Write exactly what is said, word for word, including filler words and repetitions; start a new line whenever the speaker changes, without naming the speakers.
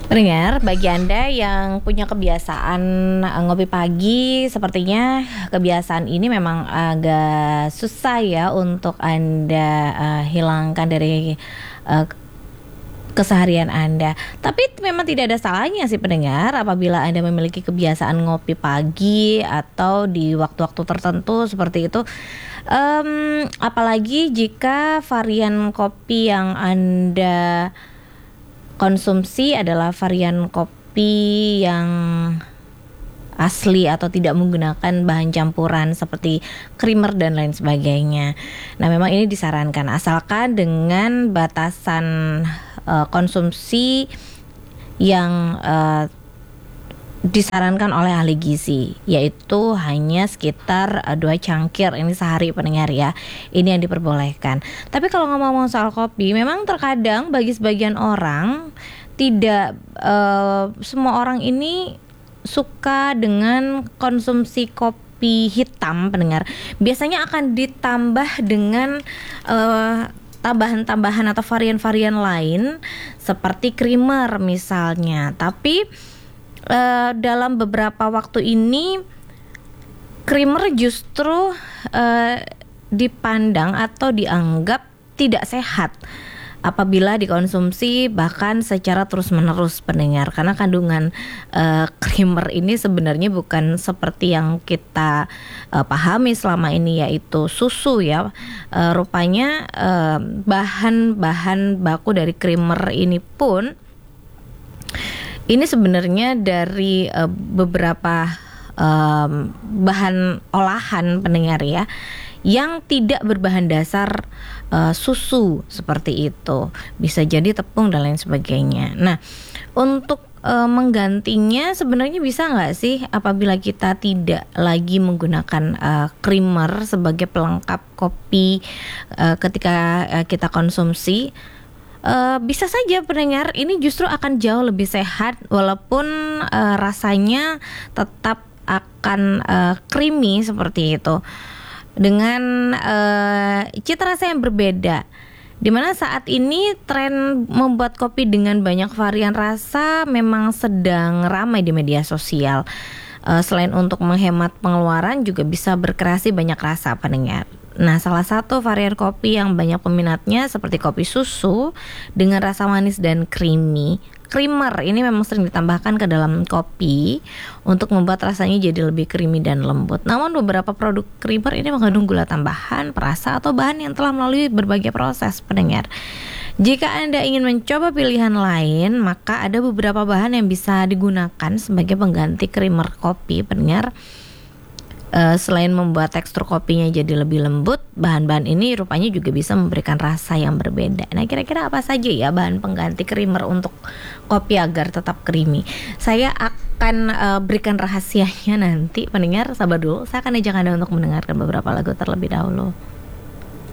Pendengar, bagi Anda yang punya kebiasaan eh, ngopi pagi, sepertinya kebiasaan ini memang agak susah ya untuk Anda eh, hilangkan dari eh, keseharian Anda. Tapi memang tidak ada salahnya sih pendengar apabila Anda memiliki kebiasaan ngopi pagi atau di waktu-waktu tertentu seperti itu. Em, apalagi jika varian kopi yang Anda konsumsi adalah varian kopi yang asli atau tidak menggunakan bahan campuran seperti creamer dan lain sebagainya. Nah, memang ini disarankan asalkan dengan batasan uh, konsumsi yang uh, disarankan oleh ahli gizi, yaitu hanya sekitar uh, dua cangkir ini sehari pendengar ya. Ini yang diperbolehkan. Tapi kalau ngomong soal kopi, memang terkadang bagi sebagian orang tidak uh, semua orang ini suka dengan konsumsi kopi hitam pendengar. Biasanya akan ditambah dengan uh, tambahan-tambahan atau varian-varian lain seperti creamer misalnya. Tapi Uh, dalam beberapa waktu ini creamer justru uh, dipandang atau dianggap tidak sehat apabila dikonsumsi bahkan secara terus-menerus pendengar, karena kandungan uh, creamer ini sebenarnya bukan seperti yang kita uh, pahami selama ini yaitu susu ya. Uh, rupanya uh, bahan-bahan baku dari creamer ini pun ini sebenarnya dari uh, beberapa um, bahan olahan pendengar ya, yang tidak berbahan dasar uh, susu seperti itu. Bisa jadi tepung dan lain sebagainya. Nah, untuk uh, menggantinya sebenarnya bisa nggak sih apabila kita tidak lagi menggunakan uh, creamer sebagai pelengkap kopi uh, ketika uh, kita konsumsi? Uh, bisa saja pendengar, ini justru akan jauh lebih sehat walaupun uh, rasanya tetap akan uh, creamy seperti itu dengan uh, cita rasa yang berbeda. Dimana saat ini tren membuat kopi dengan banyak varian rasa memang sedang ramai di media sosial. Uh, selain untuk menghemat pengeluaran juga bisa berkreasi banyak rasa pendengar. Nah, salah satu varian kopi yang banyak peminatnya seperti kopi susu dengan rasa manis dan creamy. Creamer ini memang sering ditambahkan ke dalam kopi untuk membuat rasanya jadi lebih creamy dan lembut. Namun beberapa produk creamer ini mengandung gula tambahan, perasa atau bahan yang telah melalui berbagai proses pendengar. Jika Anda ingin mencoba pilihan lain, maka ada beberapa bahan yang bisa digunakan sebagai pengganti creamer kopi pendengar. Uh, selain membuat tekstur kopinya jadi lebih lembut, bahan-bahan ini rupanya juga bisa memberikan rasa yang berbeda. Nah, kira-kira apa saja ya bahan pengganti creamer untuk kopi agar tetap creamy? Saya akan uh, berikan rahasianya nanti pendengar, sabar dulu. Saya akan ajak Anda untuk mendengarkan beberapa lagu terlebih dahulu.